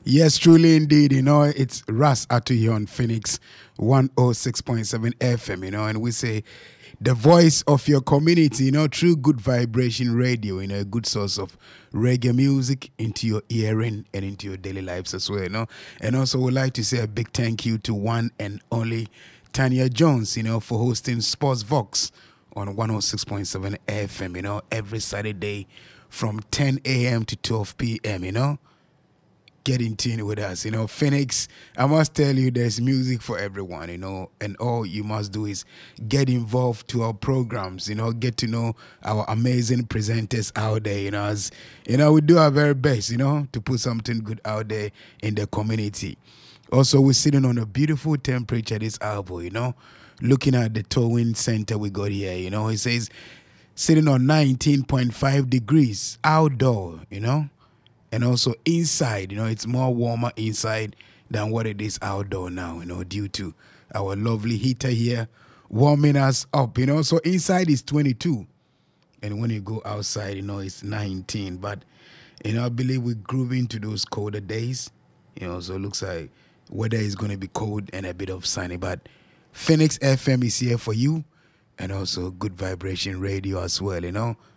Yes, truly indeed. It's Ras Atu here on Phoenix 106.7 FM, and we say the voice of your community, through good vibration radio, a good source of reggae music into your hearing and into your daily lives as well. And also, we'd like to say a big thank you to one and only Tanya Jones, for hosting Sports Vox on 106.7 FM, every Saturday from 10 a.m. to 12 p.m. Get in tune with us. Phoenix, I must tell you, there's music for everyone, and all you must do is get involved to our programs, get to know our amazing presenters out there, as, we do our very best, to put something good out there in the community. Also, we're sitting on a beautiful temperature this hour, looking at the towing center we got here, it says sitting on 19.5 degrees outdoor, and also inside, it's more warmer inside than what it is outdoor now, due to our lovely heater here warming us up, So inside is 22. And when you go outside, it's 19. But, I believe we're grooving to those colder days, so it looks like weather is going to be cold and a bit of sunny. But Phoenix FM is here for you, and also good vibration radio as well,